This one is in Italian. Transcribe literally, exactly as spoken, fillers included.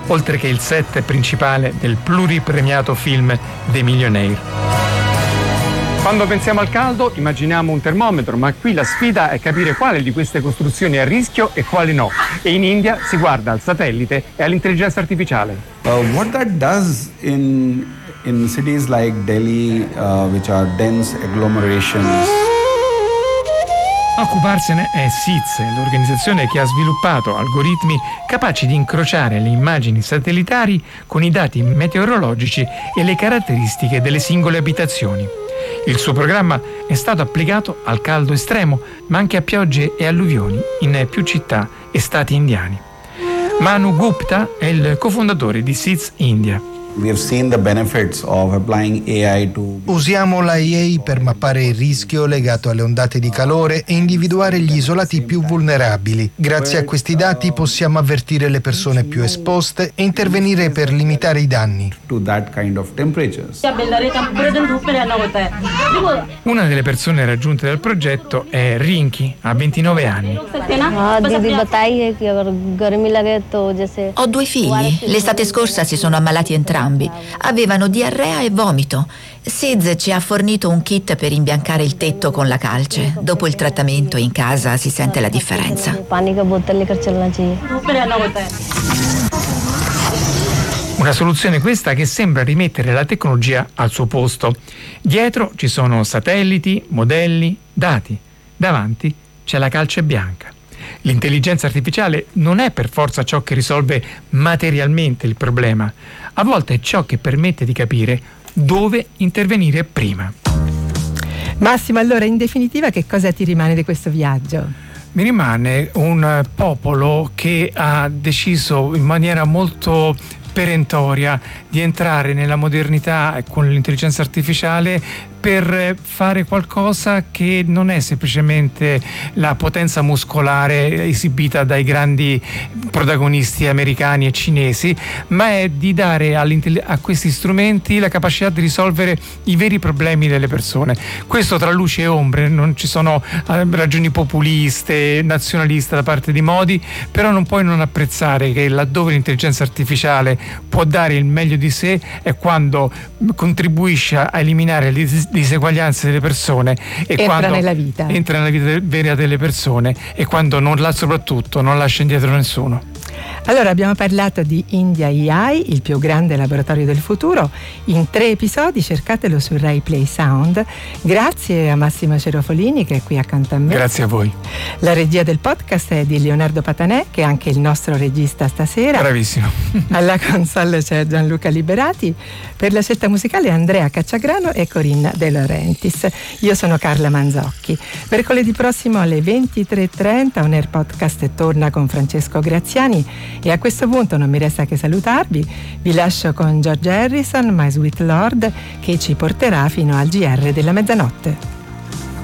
oltre che il set principale del pluripremiato film The Millionaire. Quando pensiamo al caldo immaginiamo un termometro, ma qui la sfida è capire quale di queste costruzioni è a rischio e quali no. E in India si guarda al satellite e all'intelligenza artificiale. Uh, what that does in in cities like Delhi, uh, which are dense agglomerations. A occuparsene è S I Z, l'organizzazione che ha sviluppato algoritmi capaci di incrociare le immagini satellitari con i dati meteorologici e le caratteristiche delle singole abitazioni. Il suo programma è stato applicato al caldo estremo, ma anche a piogge e alluvioni in più città e stati indiani. Manu Gupta è il cofondatore di S I Z India. We have seen the benefits of applying A I to... Usiamo l'A I per mappare il rischio legato alle ondate di calore e individuare gli isolati più vulnerabili. Grazie a questi dati possiamo avvertire le persone più esposte e intervenire per limitare i danni. To that kind of temperatures. Una delle persone raggiunte dal progetto è Rinki, ha ventinove anni. Ho due figli. L'estate scorsa si sono ammalati entrambi. Avevano diarrea e vomito. S I Z ci ha fornito un kit per imbiancare il tetto con la calce. Dopo il trattamento in casa si sente la differenza. Una soluzione questa che sembra rimettere la tecnologia al suo posto. Dietro ci sono satelliti, modelli, dati. Davanti c'è la calce bianca. L'intelligenza artificiale non è per forza ciò che risolve materialmente il problema. A volte è ciò che permette di capire dove intervenire prima. Massimo, allora, in definitiva, che cosa ti rimane di questo viaggio? Mi rimane un popolo che ha deciso in maniera molto perentoria di entrare nella modernità con l'intelligenza artificiale per fare qualcosa che non è semplicemente la potenza muscolare esibita dai grandi protagonisti americani e cinesi, ma è di dare a questi strumenti la capacità di risolvere i veri problemi delle persone. Questo tra luci e ombre, non ci sono ragioni populiste, nazionaliste da parte di Modi, però non puoi non apprezzare che laddove l'intelligenza artificiale può dare il meglio di sé è quando contribuisce a eliminare le diseguaglianze delle persone e entra quando nella vita entra nella vita vera delle persone e quando non la, soprattutto non lascia indietro nessuno. Allora, abbiamo parlato di India A I, il più grande laboratorio del futuro, in tre episodi. Cercatelo su Rai Play Sound. Grazie a Massimo Cerofolini che è qui accanto a me. Grazie a voi. La regia del podcast è di Leonardo Patanè, che è anche il nostro regista stasera. Bravissimo. Alla console c'è Gianluca Liberati. Per la scelta musicale Andrea Cacciagrano e Corinna De Laurentiis. Io sono Carla Manzocchi. Mercoledì prossimo alle ventitré e trenta On Air Podcast torna con Francesco Graziani. E a questo punto non mi resta che salutarvi. Vi lascio con George Harrison, My Sweet Lord, che ci porterà fino al G R della mezzanotte.